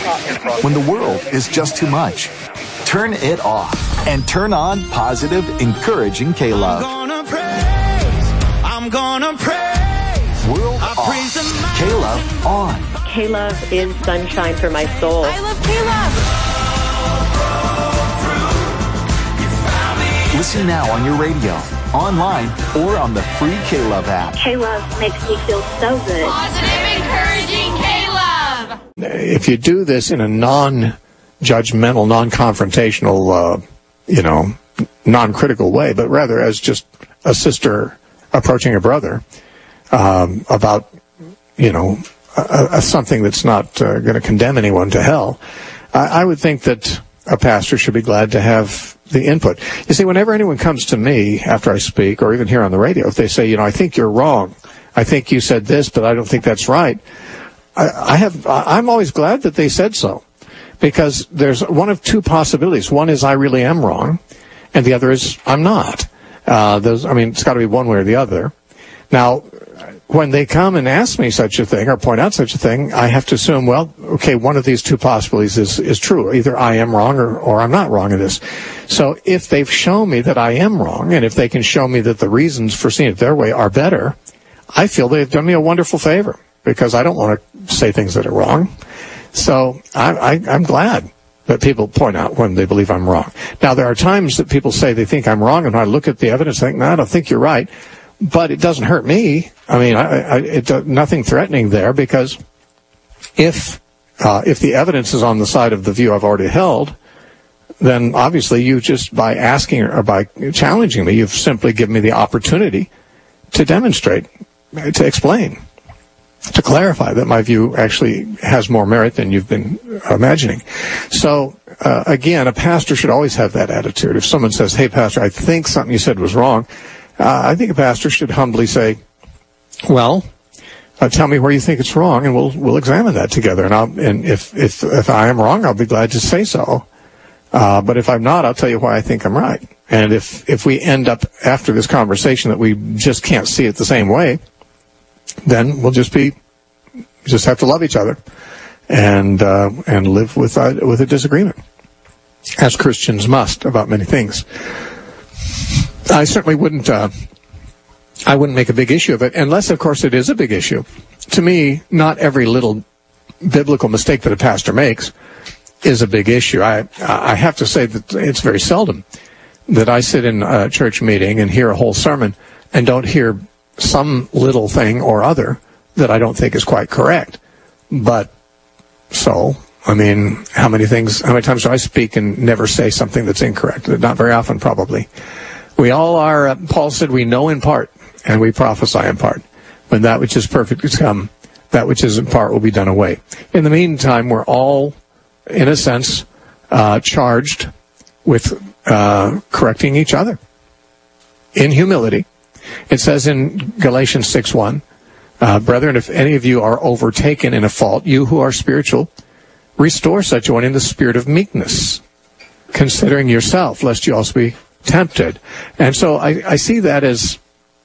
When the world is just too much, turn it off and turn on positive, encouraging K-Love. I'm gonna praise. World off. K-Love on. K-Love is sunshine for my soul. I love K-Love. Listen now on your radio, online, or on the free K-Love app. K-Love makes me feel so good. Positive, encouraging K-Love. If you do this in a non-judgmental, non-confrontational, non-critical way, but rather as just a sister approaching a brother about, something that's not going to condemn anyone to hell, I would think that a pastor should be glad to have the input. You see, whenever anyone comes to me after I speak, or even here on the radio, if they say, I think you're wrong, I think you said this, but I don't think that's right, I'm always glad that they said so, because there's one of two possibilities. One is I really am wrong, and the other is I'm not. It's got to be one way or the other. Now, when they come and ask me such a thing or point out such a thing, I have to assume, one of these two possibilities is true. Either I am wrong or I'm not wrong in this. So if they've shown me that I am wrong, and if they can show me that the reasons for seeing it their way are better, I feel they've done me a wonderful favor, because I don't want to say things that are wrong. So I'm glad that people point out when they believe I'm wrong. Now, there are times that people say they think I'm wrong, and when I look at the evidence, I think, no, I don't think you're right. But it doesn't hurt me. Nothing threatening there, because if the evidence is on the side of the view I've already held, then obviously you just, by asking or by challenging me, you've simply given me the opportunity to demonstrate, to explain, to clarify that my view actually has more merit than you've been imagining. So, again, a pastor should always have that attitude. If someone says, hey, pastor, I think something you said was wrong, I think a pastor should humbly say, tell me where you think it's wrong, and we'll examine that together. And if I am wrong, I'll be glad to say so. But if I'm not, I'll tell you why I think I'm right. And if we end up after this conversation that we just can't see it the same way, then we'll just have to love each other and live with a disagreement, as Christians must about many things. I certainly wouldn't make a big issue of it, unless, of course, it is a big issue. To me, not every little biblical mistake that a pastor makes is a big issue. I have to say that it's very seldom that I sit in a church meeting and hear a whole sermon and don't hear some little thing or other that I don't think is quite correct. But how many times do I speak and never say something that's incorrect? Not very often, probably. We all are, Paul said, we know in part, and we prophesy in part. When that which is perfect is come, that which is in part will be done away. In the meantime, we're all, in a sense, charged with correcting each other in humility. It says in Galatians 6:1, brethren, if any of you are overtaken in a fault, you who are spiritual, restore such one in the spirit of meekness, considering yourself, lest you also be tempted. And so I see that as,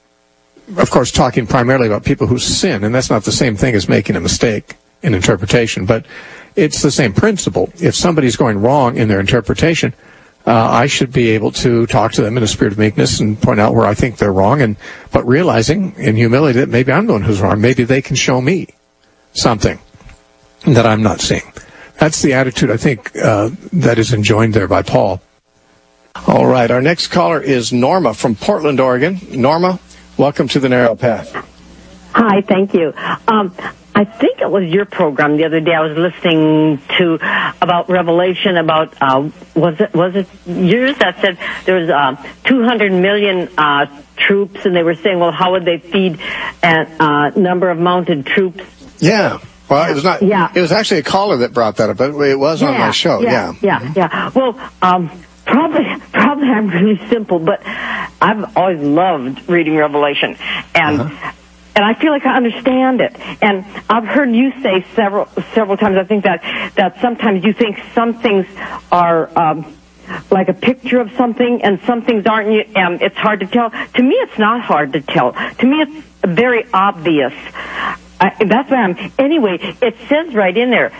of course, talking primarily about people who sin, and that's not the same thing as making a mistake in interpretation, but it's the same principle. If somebody's going wrong in their interpretation, I should be able to talk to them in a spirit of meekness and point out where I think they're wrong, but realizing in humility that maybe I'm the one who's wrong. Maybe they can show me something that I'm not seeing. That's the attitude, I think, that is enjoined there by Paul. All right, our next caller is Norma from Portland, Oregon. Norma, welcome to the Narrow Path. Hi, thank you. I think it was your program the other day. I was listening to about Revelation about was it yours that said there was 200 million troops, and they were saying, well, how would they feed a number of mounted troops? Yeah. Well, it was not. Yeah. It was actually a caller that brought that up, but it was on my show. Yeah. Well, probably I'm really simple, but I've always loved reading Revelation, and I feel like I understand it. And I've heard you say several times, I think that sometimes you think some things are like a picture of something, and some things aren't. It's hard to tell. To me, it's not hard to tell. To me, it's very obvious. That's why anyway, it says right in there,